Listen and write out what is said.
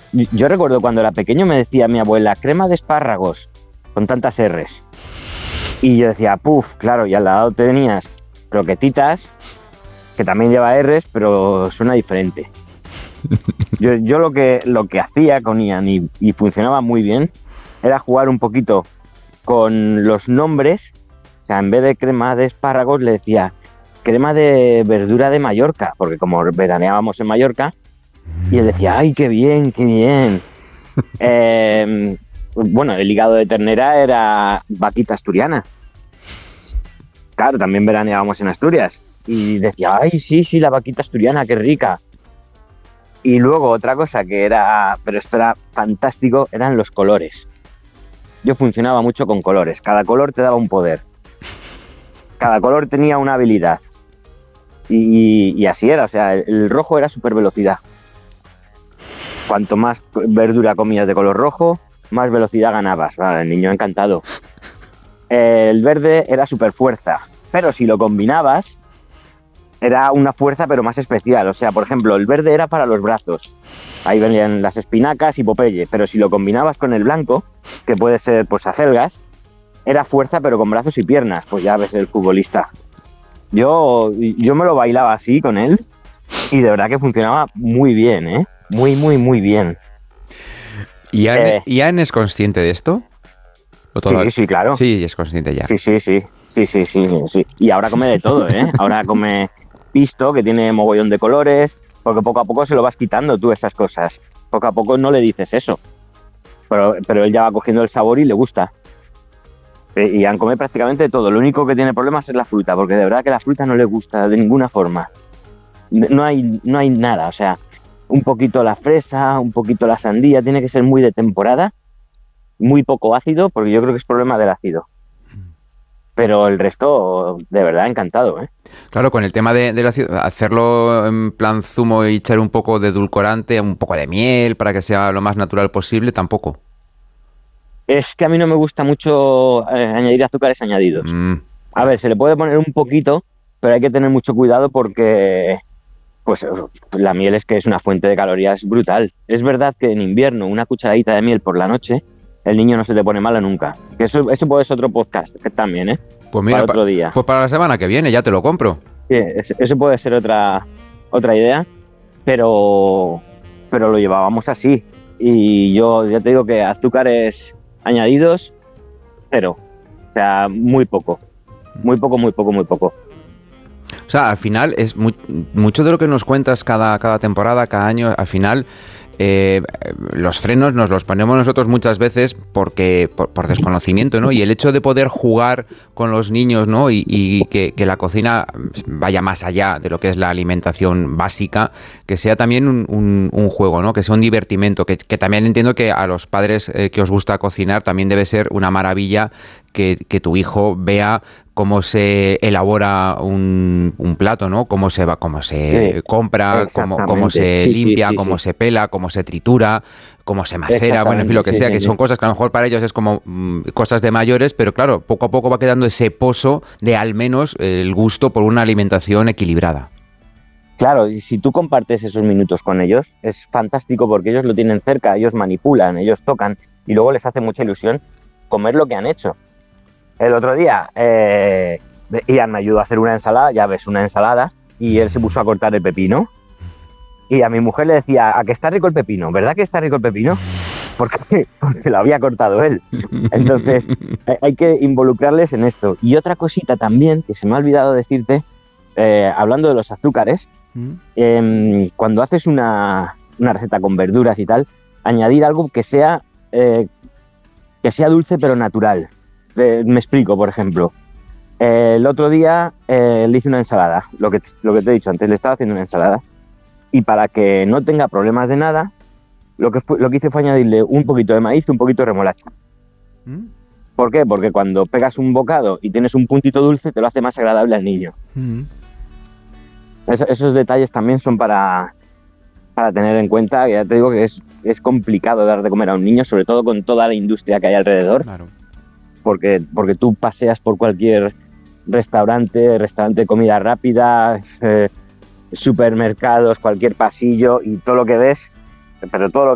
Yo recuerdo cuando era pequeño me decía mi abuela, crema de espárragos, con tantas R's. Y yo decía, puf, claro, y al lado tenías croquetitas, que también lleva R's, pero suena diferente. Yo lo que hacía con Ian y funcionaba muy bien era jugar un poquito con los nombres. O sea, en vez de crema de espárragos le decía crema de verdura de Mallorca, porque como veraneábamos en Mallorca, y él decía, ¡ay, qué bien, qué bien! Bueno, el hígado de ternera era vaquita asturiana. Claro, también veraneábamos en Asturias. Y decía, ¡ay, sí, la vaquita asturiana, qué rica! Y luego otra cosa que era, pero esto era fantástico, eran los colores. Yo funcionaba mucho con colores. Cada color te daba un poder. Cada color tenía una habilidad. Y así era, o sea, el rojo era super velocidad. Cuanto más verdura comías de color rojo, más velocidad ganabas. Vale, el niño encantado. El verde era super fuerza, pero si lo combinabas, era una fuerza pero más especial. O sea, por ejemplo, el verde era para los brazos. Ahí venían las espinacas y Popeye, pero si lo combinabas con el blanco, que puede ser pues acelgas, era fuerza pero con brazos y piernas. Pues ya ves el futbolista. Yo me lo bailaba así con él y de verdad que funcionaba muy bien, ¿eh? Muy bien. ¿Y Ian es consciente de esto? Sí, claro. Sí, es consciente ya. Sí. Y ahora come de todo, ¿eh? Ahora come pisto, que tiene mogollón de colores, porque poco a poco se lo vas quitando tú esas cosas. Poco a poco no le dices eso. Pero él ya va cogiendo el sabor y le gusta. Y Ian come prácticamente de todo. Lo único que tiene problemas es la fruta, porque de verdad que la fruta no le gusta de ninguna forma. No hay nada, o sea, un poquito la fresa, un poquito la sandía, tiene que ser muy de temporada, muy poco ácido, porque yo creo que es problema del ácido. Pero el resto, de verdad, encantado, ¿eh? Claro, con el tema del ácido, hacerlo en plan zumo y echar un poco de edulcorante, un poco de miel, para que sea lo más natural posible, tampoco. Es que a mí no me gusta mucho añadir azúcares añadidos. A ver, se le puede poner un poquito, pero hay que tener mucho cuidado porque pues la miel es que es una fuente de calorías brutal. Es verdad que en invierno una cucharadita de miel por la noche, el niño no se te pone malo nunca. Eso puede ser otro podcast también, ¿eh? Pues mira, para otro día. Pues para la semana que viene ya te lo compro. Sí, eso puede ser otra idea, pero lo llevábamos así. Y yo ya te digo que azúcares añadidos, cero. O sea, muy poco. Muy poco. O sea, al final es mucho de lo que nos cuentas cada temporada, cada año, al final los frenos nos los ponemos nosotros muchas veces porque por desconocimiento, ¿no? Y el hecho de poder jugar con los niños, ¿no? Y que la cocina vaya más allá de lo que es la alimentación básica, que sea también un juego, ¿no? Que sea un divertimento, que también entiendo que a los padres que os gusta cocinar también debe ser una maravilla que tu hijo vea cómo se elabora un plato, ¿no? Cómo se compra, cómo se limpia, cómo se pela, cómo se tritura, cómo se macera, bueno, en fin, lo que sea, que son cosas que a lo mejor para ellos es como cosas de mayores, pero claro, poco a poco va quedando ese pozo de al menos el gusto por una alimentación equilibrada. Claro, y si tú compartes esos minutos con ellos, es fantástico porque ellos lo tienen cerca, ellos manipulan, ellos tocan y luego les hace mucha ilusión comer lo que han hecho. El otro día Ian me ayudó a hacer una ensalada, ya ves, una ensalada, y él se puso a cortar el pepino. Y a mi mujer le decía, ¿a que está rico el pepino? ¿Verdad que está rico el pepino? Porque lo había cortado él. Entonces, hay que involucrarles en esto. Y otra cosita también, que se me ha olvidado decirte, hablando de los azúcares, cuando haces una receta con verduras y tal, añadir algo que sea dulce pero natural. Me explico, por ejemplo. El otro día le hice una ensalada, lo que te he dicho antes, le estaba haciendo una ensalada. Y para que no tenga problemas de nada, lo que hice fue añadirle un poquito de maíz y un poquito de remolacha. ¿Por qué? Porque cuando pegas un bocado y tienes un puntito dulce, te lo hace más agradable al niño. Esos detalles también son para tener en cuenta. Ya te digo que es complicado dar de comer a un niño, sobre todo con toda la industria que hay alrededor. Claro. Porque tú paseas por cualquier restaurante de comida rápida, supermercados, cualquier pasillo, y todo lo que ves, pero todo